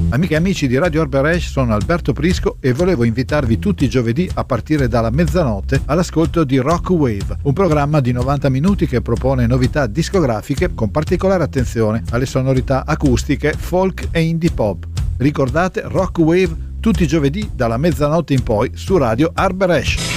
Amiche e amici di Radio Arberash, sono Alberto Prisco e volevo invitarvi tutti i giovedì a partire dalla mezzanotte all'ascolto di Rock Wave, un programma di 90 minuti che propone novità discografiche con particolare attenzione alle sonorità acustiche, folk e indie pop. Ricordate Rock Wave tutti i giovedì dalla mezzanotte in poi su Radio Arberash.